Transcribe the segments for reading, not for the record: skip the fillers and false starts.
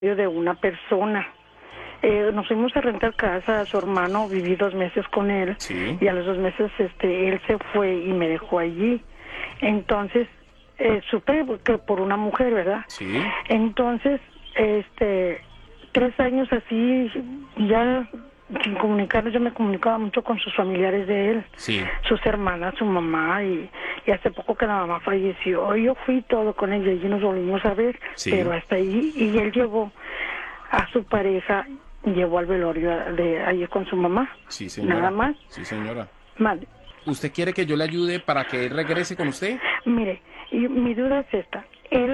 de una persona. Nos fuimos a rentar casa a su hermano, viví 2 meses con él, Sí. y a los 2 meses él se fue y me dejó allí. Entonces supe que por una mujer, ¿verdad? Sí. Entonces 3 años así, ya sin comunicarnos. Yo me comunicaba mucho con sus familiares de él, Sí. sus hermanas, su mamá, y hace poco que la mamá falleció, yo fui todo con ella y nos volvimos a ver, Sí. pero hasta ahí. Y él llevó a su pareja, llevó al velorio de ahí con su mamá. Sí, señora. Nada más. Sí, señora. Vale. ¿Usted quiere que yo le ayude para que él regrese con usted? Mire, y mi duda es esta.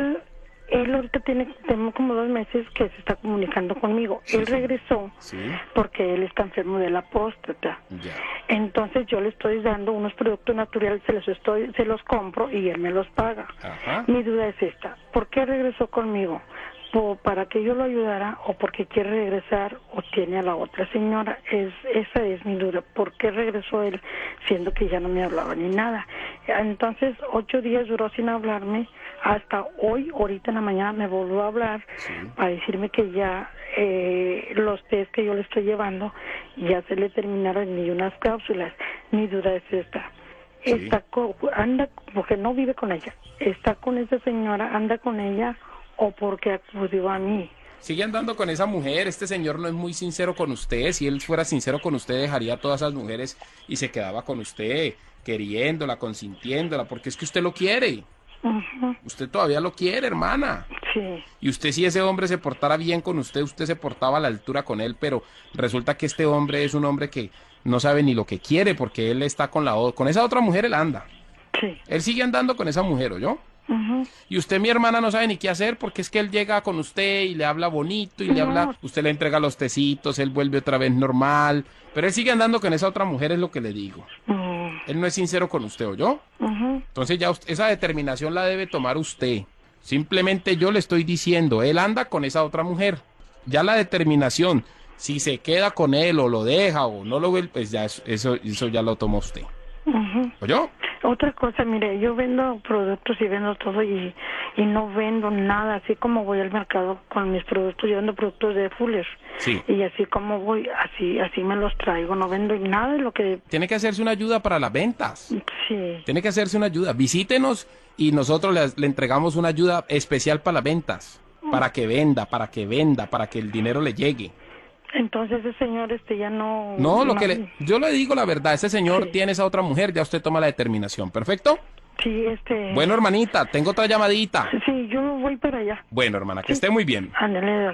Él ahorita tenemos como 2 meses que se está comunicando conmigo. Sí, Él sí. regresó Sí. porque él está enfermo de la próstata. Ya. Entonces yo le estoy dando unos productos naturales, se los compro y él me los paga. Ajá. Mi duda es esta. ¿Por qué regresó conmigo? ¿Para que yo lo ayudara o porque quiere regresar o tiene a la otra señora? Esa es mi duda. ¿Por qué regresó él siendo que ya no me hablaba ni nada? Entonces 8 días duró sin hablarme, hasta hoy, ahorita en la mañana me volvió a hablar, Sí. para decirme que ya los test que yo le estoy llevando ya se le terminaron y unas cápsulas. Mi duda es esta. Sí. Anda, porque no vive con ella, está con esa señora, anda con ella, o porque acudió a mí. Sigue andando con esa mujer. Este señor no es muy sincero con usted. Si él fuera sincero con usted, dejaría a todas esas mujeres y se quedaba con usted, queriéndola, consintiéndola, porque es que usted lo quiere. Ujú. Usted todavía lo quiere, hermana. Sí. Y usted, si ese hombre se portara bien con usted, usted se portaba a la altura con él, pero resulta que este hombre es un hombre que no sabe ni lo que quiere, porque él está con esa otra mujer, él anda. Sí. Él sigue andando con esa mujer, ¿oyó? Ujú. Y usted, mi hermana, no sabe ni qué hacer porque es que él llega con usted y le habla bonito y le No. habla, usted le entrega los tecitos, él vuelve otra vez normal, pero él sigue andando con esa otra mujer, es lo que le digo. Él no es sincero con usted, ¿oyó? Ujú. Entonces ya esa determinación la debe tomar usted. Simplemente yo le estoy diciendo, él anda con esa otra mujer. Ya la determinación, si se queda con él o lo deja o no lo ve, pues ya eso ya lo tomó usted. Ujú. ¿Oyó? Otra cosa, mire, yo vendo productos y vendo todo y no vendo nada, así como voy al mercado con mis productos, yo vendo productos de Fuller. Sí. Y así como voy, así me los traigo, no vendo nada de lo que... Tiene que hacerse una ayuda para las ventas. Sí. Tiene que hacerse una ayuda. Visítenos y nosotros le entregamos una ayuda especial para las ventas. Para que venda, para que el dinero le llegue. Entonces ese señor ya no... No, no- yo le digo la verdad, ese señor Sí. tiene esa otra mujer, ya usted toma la determinación. ¿Perfecto? Sí, Bueno, hermanita, tengo otra llamadita. Sí, yo voy para allá. Bueno, hermana, que Sí. esté muy bien. Ándale.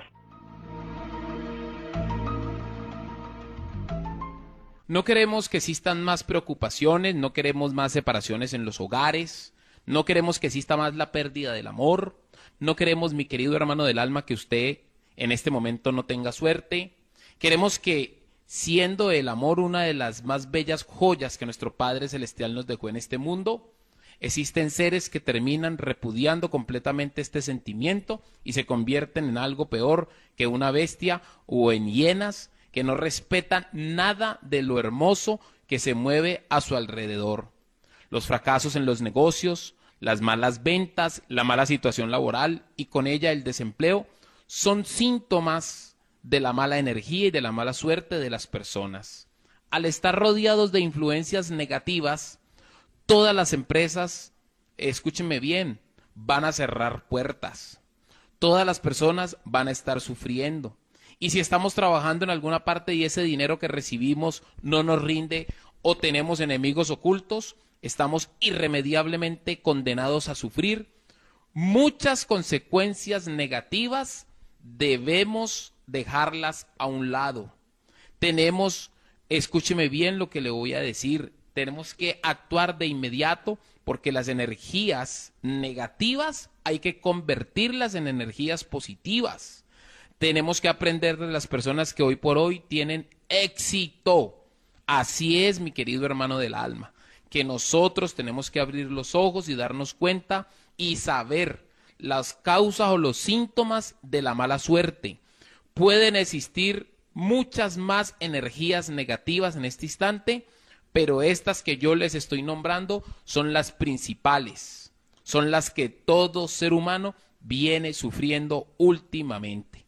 No queremos que existan más preocupaciones, no queremos más separaciones en los hogares, no queremos que exista más la pérdida del amor, no queremos, mi querido hermano del alma, que usted en este momento no tenga suerte. Queremos que, siendo el amor una de las más bellas joyas que nuestro Padre Celestial nos dejó en este mundo, existen seres que terminan repudiando completamente este sentimiento y se convierten en algo peor que una bestia o en hienas que no respetan nada de lo hermoso que se mueve a su alrededor. Los fracasos en los negocios, las malas ventas, la mala situación laboral y con ella el desempleo son síntomas de la mala energía y de la mala suerte de las personas. Al estar rodeados de influencias negativas, todas las empresas, escúchenme bien, van a cerrar puertas. Todas las personas van a estar sufriendo. Y si estamos trabajando en alguna parte y ese dinero que recibimos no nos rinde o tenemos enemigos ocultos, estamos irremediablemente condenados a sufrir muchas consecuencias negativas. Debemos dejarlas a un lado. Escúcheme bien lo que le voy a decir, tenemos que actuar de inmediato porque las energías negativas hay que convertirlas en energías positivas. Tenemos que aprender de las personas que hoy por hoy tienen éxito. Así es, mi querido hermano del alma, que nosotros tenemos que abrir los ojos y darnos cuenta y saber las causas o los síntomas de la mala suerte. Pueden existir muchas más energías negativas en este instante, pero estas que yo les estoy nombrando son las principales, son las que todo ser humano viene sufriendo últimamente.